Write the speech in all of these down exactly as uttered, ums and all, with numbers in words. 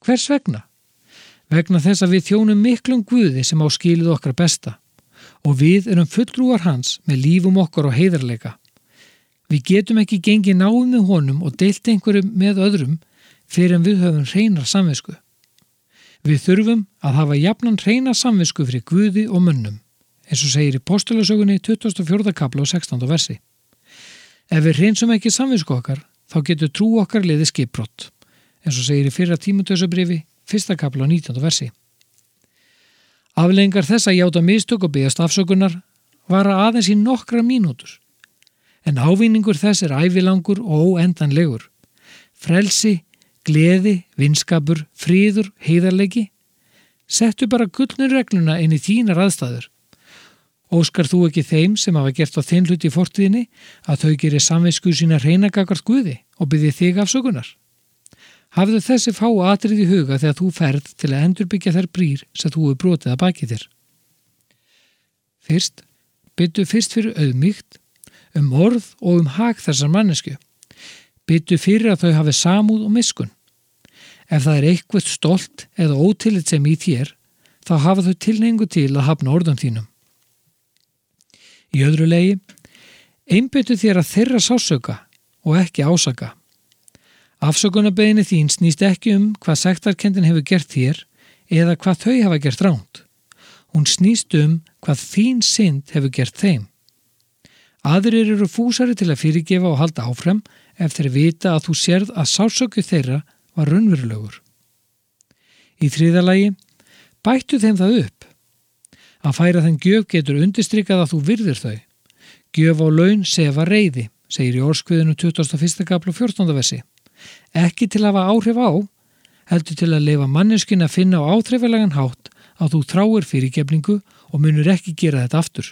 Hvers vegna? Vegna þess að við þjónum miklum Guði sem á skilið okkar besta og við erum fulltrúar hans með lífum okkar og heiðarleika. Við getum ekki gengið náið með honum og deilt einhverjum með öðrum fyrir en við höfum hreinar samvisku. Við þurfum að hafa jafnan hreina samvisku fyrir Guði og mönnum, eins og segir í Postulasögunni tuttugasta og fjórða kafla og sextánda versi. Ef við hreinsum ekki samvisku okkar, þá getur trú okkar liðið skipbrott, eins og segir í fyrra Tímóteusarbréfi, fyrsta kafla og nítjánda versi. Afleiðingar þess að játa mistök og biðjast afsökunar vara aðeins í nokkra mínútur, en ávinningur þess er ævilangur og óendanlegur. Frelsi, gleði, vinskapur, friður, heiðarleiki. Settu bara gullnu regluna inn í þínar aðstæður. Óskar þú ekki þeim sem hafa gert á þinn hlut í fortíðinni að þau gerir samvisku sína hreina gagnvart Guði og biðji þig afsökunar? Hafðu þessi fáu atriði í huga þegar þú ferð til að endurbyggja þær brýr sem þú hefur brotið að baki þér. Fyrst, biðdu fyrst fyrir auðmýkt, um orð og um hag þessar mannesku. Biðdu fyrir að þau hafi samúð og miskunn. Ef það er eitthvað stolt eða ótillitssemi í þér, þá hafa þau tilhneigingu til að hafna orðum þínum. Í öðru lagi, einbeittu þér að þeirra sásauka og ekki ásaka. Afsökunarbeiðni þín snýst ekki um hvað sektarkenndin hefur gert þér eða hvað þau hafa gert rangt. Hún snýst um hvað þín synd hefur gert þeim. Aðrir eru fúsari til að fyrirgefa og halda áfram ef þeir vita að þú sérð að sásöku þeirra var raunverulegur. Í þriðja lagi, bættu þeim það upp. Að færa þeim gjöf getur undirstrikað að þú virðir þau. Gjöf á laun sefa reiði, segir í Orðskviðinu tuttugasta og fyrsta kafla og fjórtánda versi. Ekki til að hafa áhrif á, heldur til að leyfa manneskjunni að finna á áþreifanlegan hátt að þú þráir fyrirgefningu og munur ekki gera þetta aftur.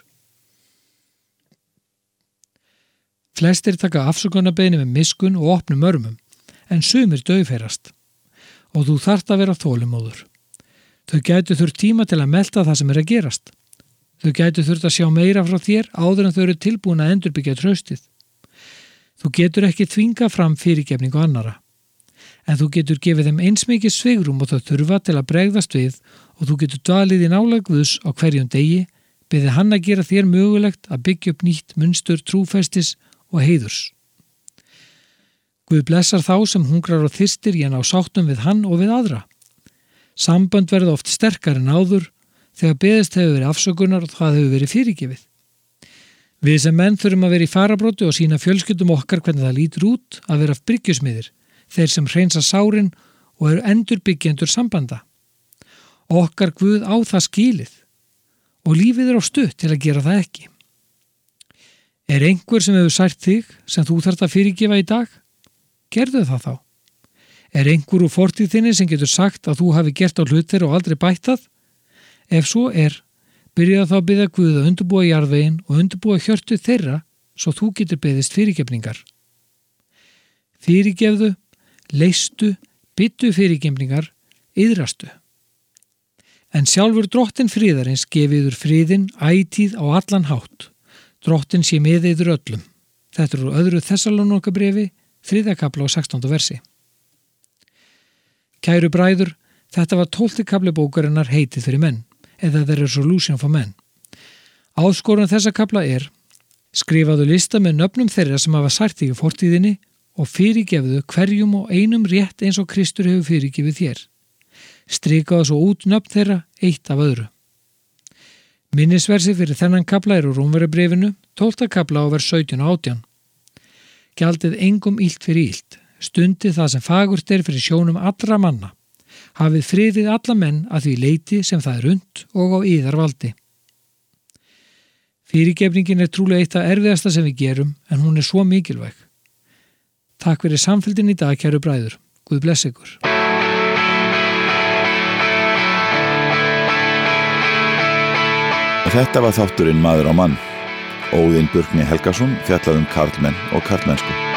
Flestir taka afsökunarbeiðni með miskunn og opnum örmum, en sumir daufheyrast. Og þú þarft að vera þolinmóður. Þau gætu þurft tíma til að melta það sem er að gerast. Þau gætu þurft að sjá meira frá þér áður en þau eru tilbúin að endurbyggja traustið. Þú getur ekki þvinga fram fyrirgefningu annara. En þú getur gefið þeim eins mikið svigrum og þau þurfa til að bregðast við og þú getur dvalið í nálægð Guðs á hverjum degi, biðið hann að gera þér mögulegt að byggja upp nýtt munstur trúfestis og heiðurs. Guð blessar þá sem hungrar og þyrstir í að ná sáttum við hann og við aðra. Sambönd verða oft sterkar en áður þegar beðist hefur verið afsökunar og það hefur verið fyrirgefið. Við sem menn þurfum að vera í farabróti og sína fjölskyldum okkar hvernig það lítur út að vera bryggjusmiðir, þeir sem hreinsa sárin og eru endurbyggjendur sambanda. Okkar Guð á það skilið og lífið er á stutt til að gera það ekki. Er einhver sem hefur sært þig sem þú þarft að fyrirgefa í dag? Gerðu það þá. Er einhver úr fortíð þinni sem getur sagt að þú hafi gert á hlut þeirra og aldrei bætt það? Ef svo er, byrjaðu þá að biðja Guð að undirbúa jarðveginn og undirbúa hjörtu þeirra svo þú getur beðist fyrirgefningar. Fyrirgefðu, leystu, byttu fyrirgefningar, iðrastu. En sjálfur drottinn friðarins gefiður friðinn ætíð á allan hátt. Drottinn sé með yður öllum. Þetta er úr öðru Þessalóníkabréfi, þriðja kafla og sextánda versi. Kæru bræður, þetta var tólfti kafli bókarinnar heitið fyrir menn, eða The Resolution for Men. Áskorun þessa kafla er: skrifaðu lista með nöfnum þeirra sem hafa sært þig í fortíðinni og fyrirgefðu hverjum og einum rétt eins og Kristur hefur fyrirgefið þér. Strikaðu svo út nöfn þeirra eitt af öðru. Minnisversi fyrir þennan kafla er úr Rómverjabréfinu, tólfta kafla og vers sautján og átján. Gjaldið engum illt fyrir illt, stundið það sem fagurt er fyrir sjónum allra manna. Hafið friðið alla menn að því leiti sem það er unnt og á yðar valdi. Fyrirgefningin er trúlega eitt af erfiðasta sem við gerum, en hún er svo mikilvæg. Takk fyrir samfylgdin í dag, kæru bræður. Guð bless ykkur. Þetta var þátturinn Maður á mann. Óðinn Burkni Helgason fjallaði um karlmenn og karlmennsku.